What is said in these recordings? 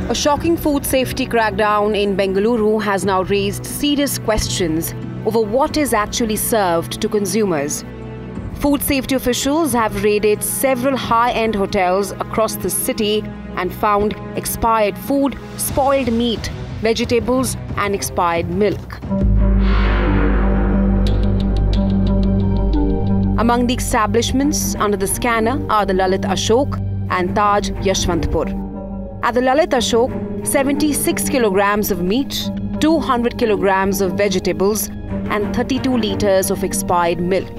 A shocking food safety crackdown in Bengaluru has now raised serious questions over what is actually served to consumers. Food safety officials have raided several high-end hotels across the city and found expired food, spoiled meat, vegetables and expired milk. Among the establishments under the scanner are the Lalit Ashok and Taj Yashwantpur. At the Lalit Ashok, 76 kilograms of meat, 200 kilograms of vegetables and 32 liters of expired milk.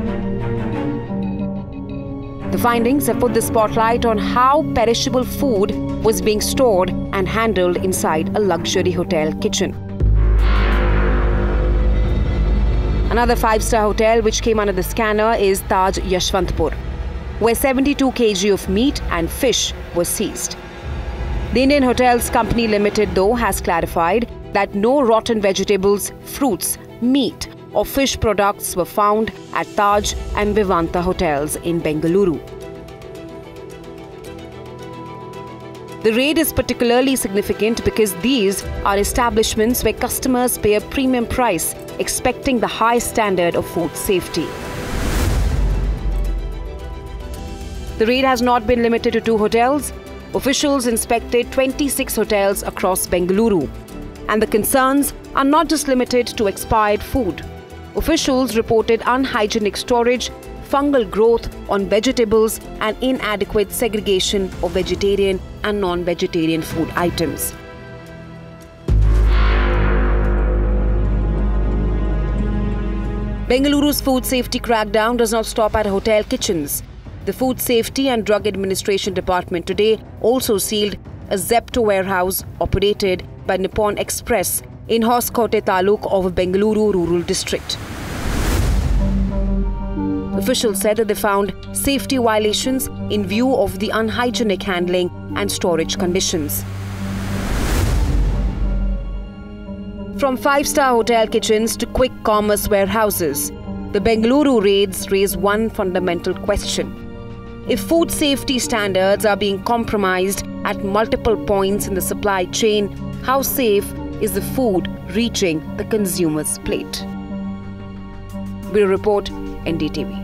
The findings have put the spotlight on how perishable food was being stored and handled inside a luxury hotel kitchen. Another five-star hotel which came under the scanner is Taj Yashwantpur, where 72 kg of meat and fish was seized. The Indian Hotels Company Limited, though, has clarified that no rotten vegetables, fruits, meat or fish products were found at Taj and Vivanta hotels in Bengaluru. The raid is particularly significant because these are establishments where customers pay a premium price, expecting the high standard of food safety. The raid has not been limited to 2 hotels. Officials inspected 26 hotels across Bengaluru. And the concerns are not just limited to expired food. Officials reported unhygienic storage, fungal growth on vegetables and inadequate segregation of vegetarian and non-vegetarian food items. Bengaluru's food safety crackdown does not stop at hotel kitchens. The Food Safety and Drug Administration Department today also sealed a Zepto warehouse operated by Nippon Express in Hoskote Taluk of Bengaluru Rural District. Officials said that they found safety violations in view of the unhygienic handling and storage conditions. From 5-star hotel kitchens to quick commerce warehouses, the Bengaluru raids raise one fundamental question. If food safety standards are being compromised at multiple points in the supply chain, how safe is the food reaching the consumer's plate? Bureau Report, NDTV.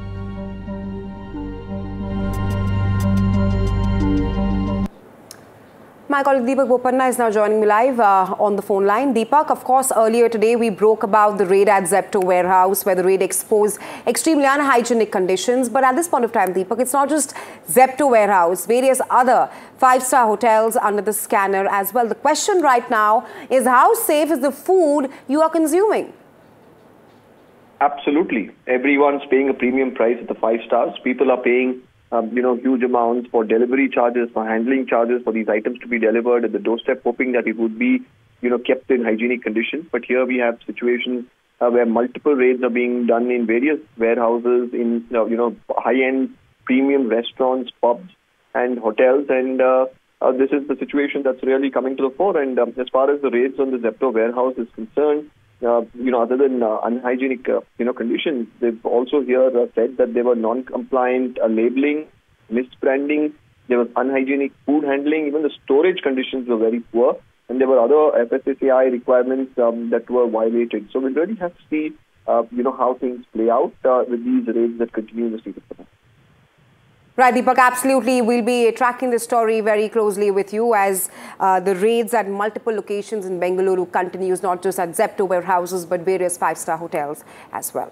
My colleague Deepak Bopanna is now joining me live on the phone line. Deepak, of course, earlier today we broke about the raid at Zepto warehouse where the raid exposed extremely unhygienic conditions. But at this point of time, Deepak, it's not just Zepto warehouse, various other 5-star hotels under the scanner as well. The question right now is how safe is the food you are consuming? Absolutely. Everyone's paying a premium price at the 5 stars. People are paying huge amounts for delivery charges, for handling charges, for these items to be delivered at the doorstep, hoping that it would be, kept in hygienic conditions. But here we have situations where multiple raids are being done in various warehouses, in, high-end premium restaurants, pubs and hotels. And this is the situation that's really coming to the fore. And as far as the raids on the Zepto warehouse is concerned, other than unhygienic, conditions, they've also here said that they were non-compliant labeling, misbranding, there was unhygienic food handling, even the storage conditions were very poor, and there were other FSSAI requirements that were violated. So we really have to see, how things play out with these raids that continue this season. Right, Deepak, absolutely. We'll be tracking this story very closely with you as the raids at multiple locations in Bengaluru continues, not just at Zepto warehouses, but various 5-star hotels as well.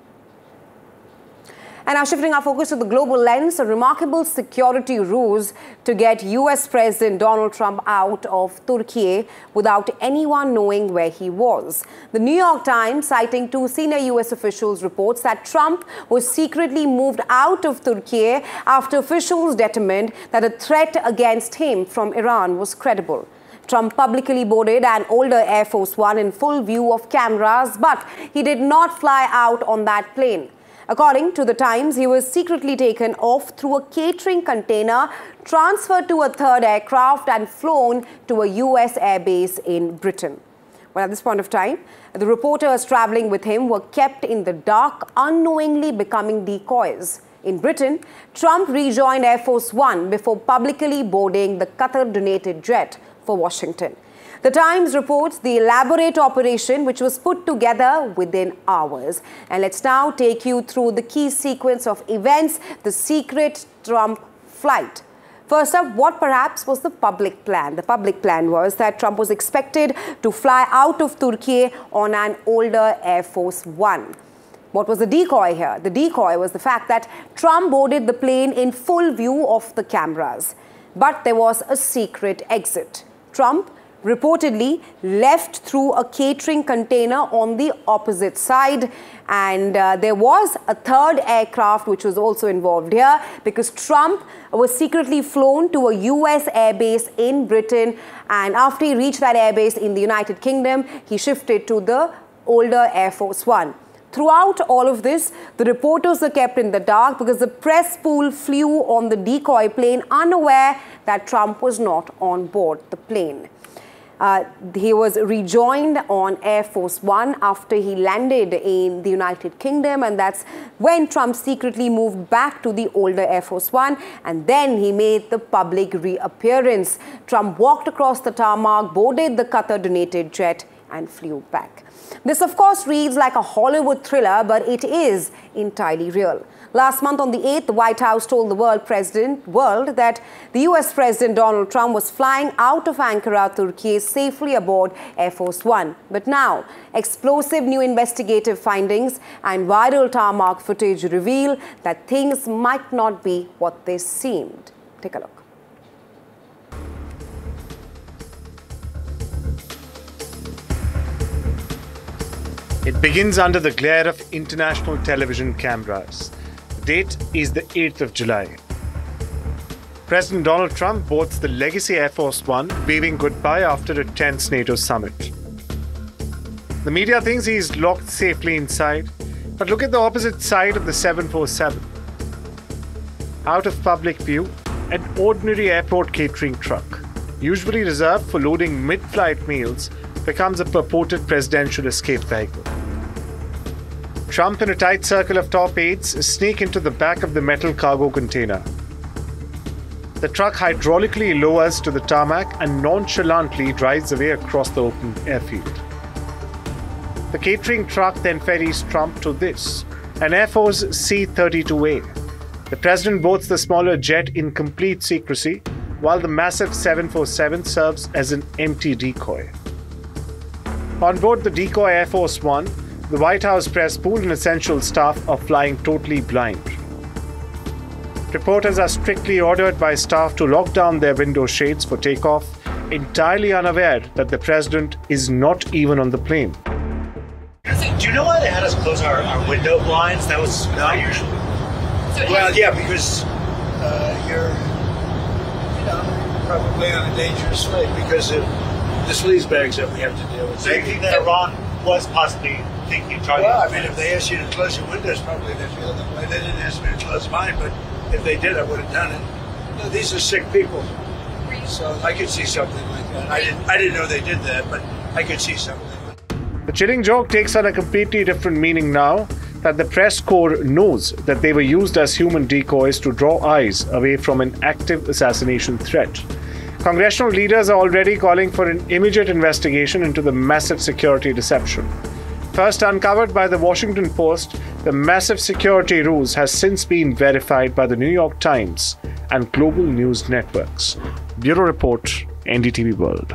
And now shifting our focus to the global lens, a remarkable security ruse to get US President Donald Trump out of Turkey without anyone knowing where he was. The New York Times, citing 2 senior US officials, reports that Trump was secretly moved out of Turkey after officials determined that a threat against him from Iran was credible. Trump publicly boarded an older Air Force One in full view of cameras, but he did not fly out on that plane. According to the Times, he was secretly taken off through a catering container, transferred to a 3rd aircraft and flown to a US airbase in Britain. Well, at this point of time, the reporters traveling with him were kept in the dark, unknowingly becoming decoys. In Britain, Trump rejoined Air Force One before publicly boarding the Qatar-donated jet for Washington. The Times reports the elaborate operation which was put together within hours. And let's now take you through the key sequence of events, the secret Trump flight. First up, what perhaps was the public plan? The public plan was that Trump was expected to fly out of Turkey on an older Air Force One. What was the decoy here? The decoy was the fact that Trump boarded the plane in full view of the cameras. But there was a secret exit. Trump reportedly left through a catering container on the opposite side, and there was a third aircraft which was also involved here because Trump was secretly flown to a US airbase in Britain, and after he reached that airbase in the United Kingdom, he shifted to the older Air Force One. Throughout all of this, the reporters were kept in the dark because the press pool flew on the decoy plane unaware that Trump was not on board the plane. He was rejoined on Air Force One after he landed in the United Kingdom, and that's when Trump secretly moved back to the older Air Force One, and then he made the public reappearance. Trump walked across the tarmac, boarded the Qatar-donated jet, and flew back. This, of course, reads like a Hollywood thriller, but it is entirely real. Last month on the 8th, the White House told the world that the US President Donald Trump was flying out of Ankara, Turkey, safely aboard Air Force One. But now, explosive new investigative findings and viral tarmac footage reveal that things might not be what they seemed. Take a look. It begins under the glare of international television cameras. The date is the 8th of July. President Donald Trump boards the Legacy Air Force One, waving goodbye after a tense NATO summit. The media thinks he's locked safely inside, but look at the opposite side of the 747. Out of public view, an ordinary airport catering truck, usually reserved for loading mid-flight meals, becomes a purported presidential escape vehicle. Trump and a tight circle of top aides sneak into the back of the metal cargo container. The truck hydraulically lowers to the tarmac and nonchalantly drives away across the open airfield. The catering truck then ferries Trump to this, an Air Force C-32A. The president boards the smaller jet in complete secrecy, while the massive 747 serves as an empty decoy. On board the decoy Air Force One, the White House press pool and essential staff are flying totally blind. Reporters are strictly ordered by staff to lock down their window shades for takeoff, entirely unaware that the president is not even on the plane. Do you know why they had us close our window blinds? That was not usual. Well, yeah, because you're, probably on a dangerous flight because of the sleaze bags that we have to deal with. So you think that Iran was possibly thinking targeting? Well, I mean, if they asked you to close your windows, probably they feel that way. They didn't ask me to close mine, but if they did, I would have done it. These are sick people, so I could see something like that. I didn't know they did that, but I could see something. The chilling joke takes on a completely different meaning now that the press corps knows that they were used as human decoys to draw eyes away from an active assassination threat. Congressional leaders are already calling for an immediate investigation into the massive security deception. First uncovered by the Washington Post, the massive security ruse has since been verified by the New York Times and global news networks. Bureau Report, NDTV World.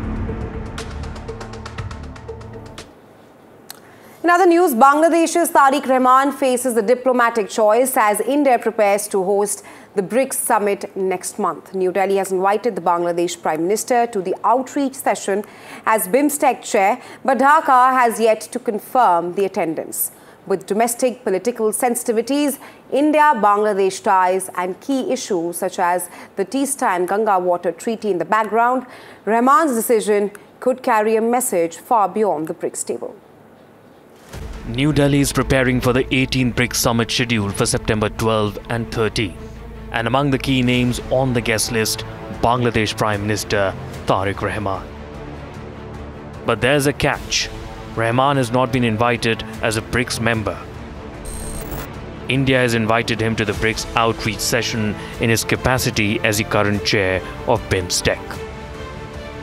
In other news, Bangladesh's Tariq Rahman faces a diplomatic choice as India prepares to host the BRICS summit next month. New Delhi has invited the Bangladesh Prime Minister to the outreach session as BIMSTEC chair, but Dhaka has yet to confirm the attendance. With domestic political sensitivities, India-Bangladesh ties and key issues such as the Teesta and Ganga Water Treaty in the background, Rahman's decision could carry a message far beyond the BRICS table. New Delhi is preparing for the 18th BRICS summit scheduled for September 12 and 13. And among the key names on the guest list, Bangladesh Prime Minister Tariq Rahman. But there's a catch. Rahman has not been invited as a BRICS member. India has invited him to the BRICS outreach session in his capacity as the current chair of BIMSTEC.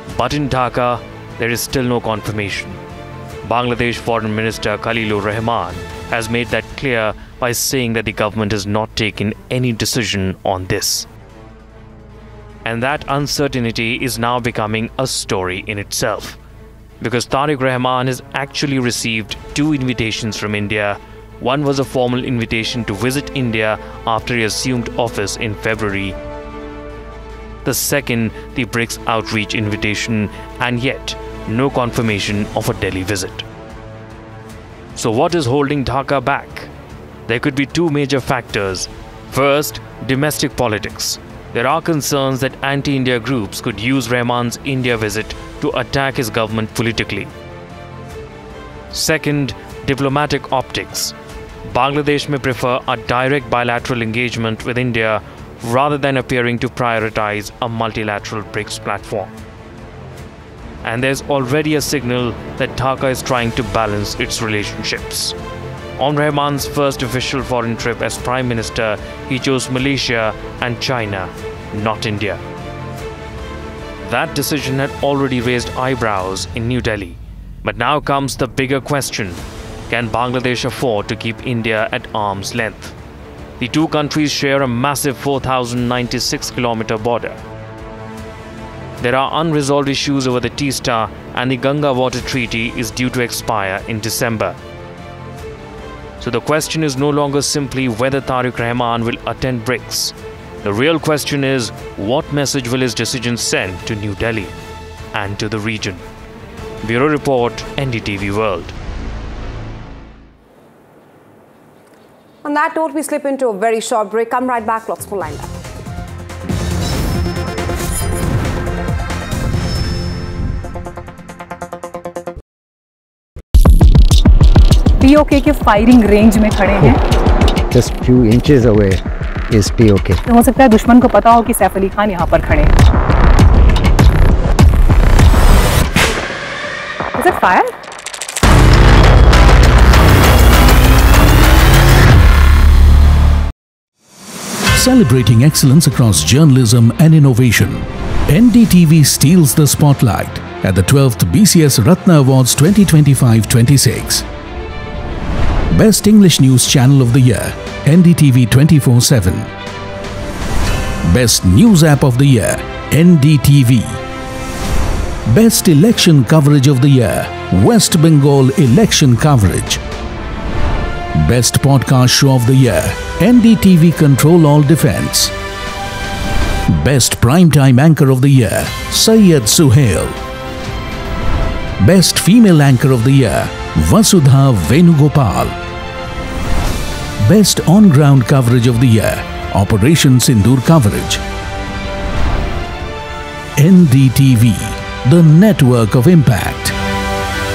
But in Dhaka, there is still no confirmation. Bangladesh Foreign Minister Khalilur Rahman has made that clear by saying that the government has not taken any decision on this. And that uncertainty is now becoming a story in itself, because Tariq Rahman has actually received 2 invitations from India. One was a formal invitation to visit India after he assumed office in February. The second, the BRICS outreach invitation, and yet no confirmation of a Delhi visit. So what is holding Dhaka back? There could be 2 major factors. First, domestic politics. There are concerns that anti-India groups could use Rahman's India visit to attack his government politically. Second, diplomatic optics. Bangladesh may prefer a direct bilateral engagement with India rather than appearing to prioritize a multilateral BRICS platform. And there's already a signal that Dhaka is trying to balance its relationships. On Rahman's first official foreign trip as Prime Minister, he chose Malaysia and China, not India. That decision had already raised eyebrows in New Delhi. But now comes the bigger question. Can Bangladesh afford to keep India at arm's length? The 2 countries share a massive 4,096-kilometer border. There are unresolved issues over the Teesta, and the Ganga Water Treaty is due to expire in December. So the question is no longer simply whether Tariq Rahman will attend BRICS. The real question is, what message will his decision send to New Delhi and to the region? Bureau Report, NDTV World. On that note, we slip into a very short break. Come right back, lots more lined up. POK के firing range में खड़े हैं. Just few inches away is POK. हो सकता है दुश्मन को पता हो कि सैफ अली खान यहाँ पर खड़े हैं. Is it fire? Celebrating excellence across journalism and innovation, NDTV steals the spotlight at the 12th BCS Ratna Awards 2025-26. Best English News Channel of the Year, NDTV 24/7. Best News App of the Year, NDTV. Best Election Coverage of the Year, West Bengal Election Coverage. Best Podcast Show of the Year, NDTV Control All Defense. Best Primetime Anchor of the Year, Syed Suhail. Best Female Anchor of the Year, Vasudha Venugopal. Best On-Ground Coverage of the Year, Operation Sindoor Coverage. NDTV, the network of impact.